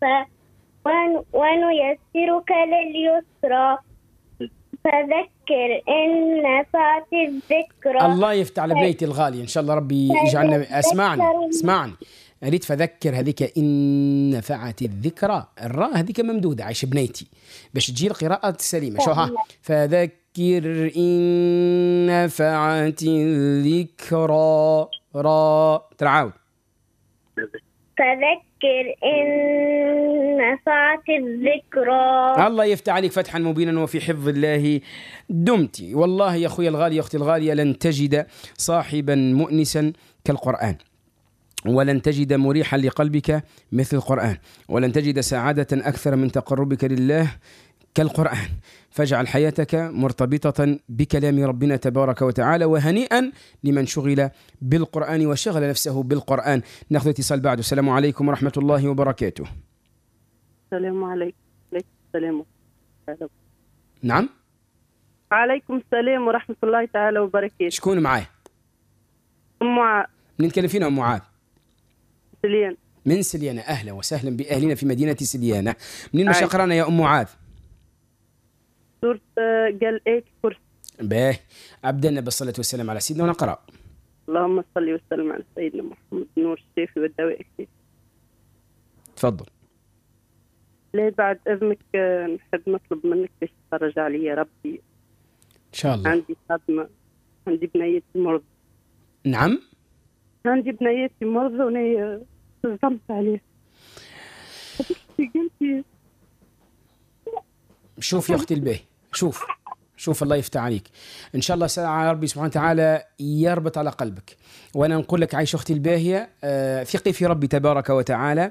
ونيسرك لليسرى فذكر إن نفعت الذكرى. الله يفتح على بيتي الغالي، إن شاء الله ربي يجعلنا. اسمعني أريد فذكر هذيك إن نفعت الذكرى، الراء هذيك ممدودة عايش بنيتي باش تجي القراءة سليمة. شو ها؟ فذكر إن نفعت الذكرى را ترعاود. فذكر إن نفعت الذكرى. الله يفتح عليك فتحا مبينا وفي حفظ الله دمت. والله يا أخوي الغالي يا أختي الغالية لن تجد صاحبا مؤنسا كالقرآن، ولن تجد مريحا لقلبك مثل القرآن، ولن تجد سعادة أكثر من تقربك لله كالقرآن. فاجعل حياتك مرتبطة بكلام ربنا تبارك وتعالى، وهنيئا لمن شغل بالقرآن وشغل نفسه بالقرآن. نأخذ اتصال بعد. السلام عليكم ورحمة الله وبركاته. السلام عليكم. السلام. نعم. عليكم السلام ورحمة الله تعالى وبركاته. شكون معاي؟ أم معاذ. منين تكلمينا أم معاذ؟ سليان. من سليانة. أهلا وسهلا بأهلنا في مدينة سليانة. منين مش قرانا يا أم معاذ؟ سورة قال آية الكرسي. باهي، أبدأنا بالصلاة والسلام على سيدنا ونقرأ. اللهم صل وسلم على سيدنا محمد نور الشافي والدواء الكافي. تفضل. لا بعد إذنك نحب نطلب منك باش تفرج علي يا ربي. إن شاء الله. عندي صدمة، عندي بنيتي مرضى. نعم. عندي بنيتي مرضى وأنا صدمت عليها. شوف يا أختي الباهي، شوف الله يفتح عليك. إن شاء الله ساعة ربي سبحانه وتعالى يربط على قلبك. وأنا نقول لك عايش أختي الباهية، ثقي في ربي تبارك وتعالى،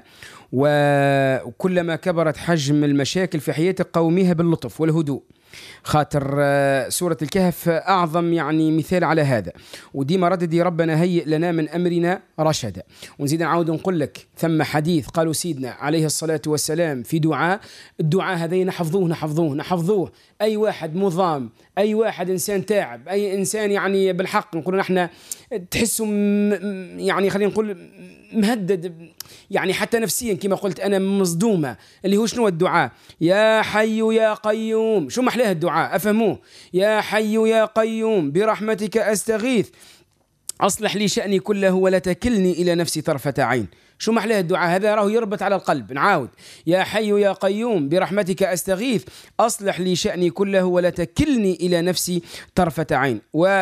وكلما كبرت حجم المشاكل في حياتك قوميها باللطف والهدوء، خاطر سورة الكهف أعظم يعني مثال على هذا. وديما رددي ربنا هيئ لنا من أمرنا رشدا. ونزيد نعود نقول لك ثم حديث قالوا سيدنا عليه الصلاة والسلام في الدعاء هذا نحفظوه. أي واحد مضام، أي واحد إنسان تعب، أي إنسان يعني بالحق نقول نحن تحسوا يعني خلينا نقول مهدد يعني حتى نفسيا كما قلت أنا مصدومة. اللي هو شنو الدعاء؟ يا حي يا قيوم. شو محلاه الدعاء؟ أفهموه. يا حي يا قيوم برحمتك أستغيث أصلح لي شأني كله ولا تكلني إلى نفسي طرفة عين. شو محلاه الدعاء هذا؟ راه يربط على القلب. نعاود. يا حي يا قيوم برحمتك أستغيث أصلح لي شأني كله ولا تكلني إلى نفسي طرفة عين.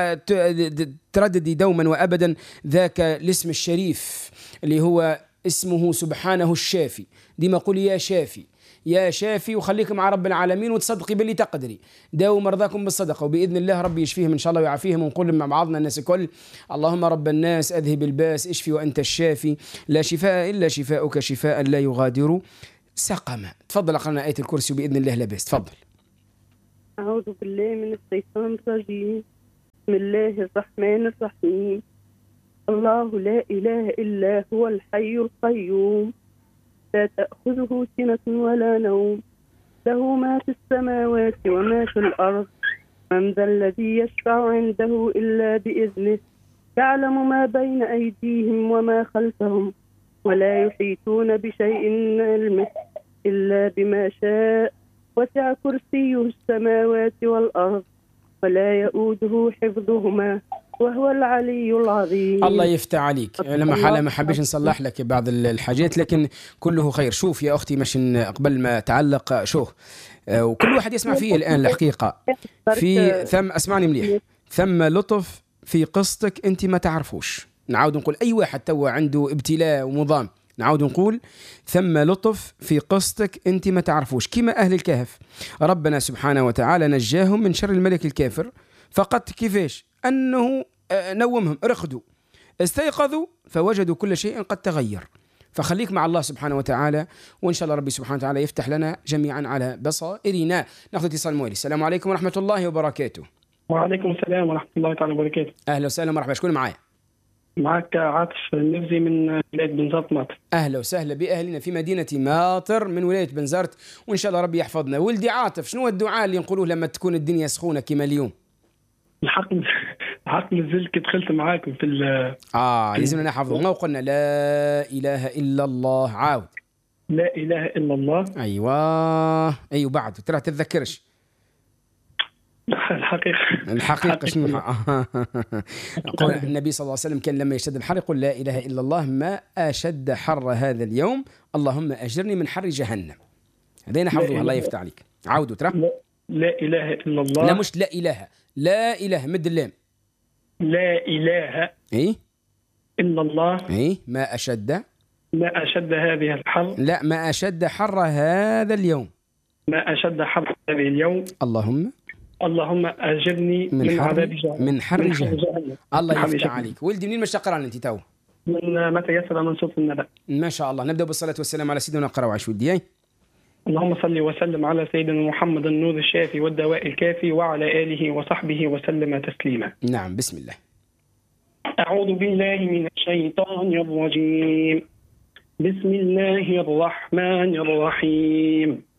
وترددي دوما وأبدا ذاك الاسم الشريف اللي هو اسمه سبحانه الشافي. ديما قولي يا شافي يا شافي، وخليك مع رب العالمين وتصدقي باللي تقدري. داووا مرضاكم بالصدقة وبإذن الله ربي يشفيهم إن شاء الله ويعافيهم. ونقول مع بعضنا الناس الكل اللهم رب الناس أذهب الباس اشفي وأنت الشافي لا شفاء إلا شفاؤك شفاء لا يغادر سقما. تفضل أقرأنا آية الكرسي وبإذن الله لا بأس. تفضل. أعوذ بالله من الشيطان الرجيم. بسم الله الرحمن الرحيم. الله لا إله إلا هو الحي القيوم لا تأخذه سنة ولا نوم له ما في السماوات وما في الأرض من ذا الذي يشفع عنده إلا بإذنه يعلم ما بين أيديهم وما خلفهم ولا يحيطون بشيء من علمه إلا بما شاء وسع كرسيه السماوات والأرض ولا يؤوده حفظهما وهو العلي العظيم. الله يفتح عليك. لما ما حبيش نصلح لك بعض الحاجات لكن كله خير. شوف يا أختي مش قبل ما تعلق شوف وكل واحد يسمع فيه الآن الحقيقة في اسمعني مليح، ثم لطف في قصتك أنت ما تعرفوش. نعود نقول أي واحد توا عنده ابتلاء ومضام نعود نقول ثم لطف في قصتك أنت ما تعرفوش. كما أهل الكهف ربنا سبحانه وتعالى نجاهم من شر الملك الكافر فقط. كيفاش؟ أنه نومهم، رقدوا، استيقظوا فوجدوا كل شيء قد تغير. فخليك مع الله سبحانه وتعالى وإن شاء الله ربي سبحانه وتعالى يفتح لنا جميعا على بصائرنا. نأخذ اتصال موالي. السلام عليكم ورحمة الله وبركاته. وعليكم السلام ورحمة الله تعالى وبركاته. أهلا وسهلا ومرحبا. شكون معايا؟ معك عاطف النفزي من ولاية بنزرت ماطر. أهلا وسهلا بأهلنا في مدينة ماطر من ولاية بنزرت وإن شاء الله ربي يحفظنا. ولدي عاطف شنو الدعاء اللي نقولوه لما تكون الدنيا سخونة كما اليوم؟ الحق نزلت كي دخلت معاكم في لازمنا نحفظه. ما قلنا لا إله إلا الله. عاود. لا إله إلا الله. أيوة بعد ترى تتذكرش الحقيقة شنو قول النبي صلى الله عليه وسلم كان لما يشتد الحر يقول لا إله إلا الله ما أشد حر هذا اليوم اللهم أجرني من حر جهنم. هذين حفظوها الله يفتح عليك. عودوا ترى لا إله إلا الله. لا مش لا إله، لا إله مد اللام. لا إله إلا الله. ما أشد هذه الحر. لا ما أشد حر هذا اليوم. ما أشد حر هذه اليوم. اللهم أجرني من عذاب جهنم. من حر جهنم. الله يفتح عليك. ولدي منين مش تقرأ أنت تو؟ من متى يسر من صوت النبأ. ما شاء الله. نبدأ بالصلاة والسلام على سيدنا قرأ وعيش ودي. اللهم صل وسلم على سيدنا محمد النور الشافي والدواء الكافي وعلى آله وصحبه وسلم تسليما. نعم بسم الله. أعوذ بالله من الشيطان الرجيم. بسم الله الرحمن الرحيم.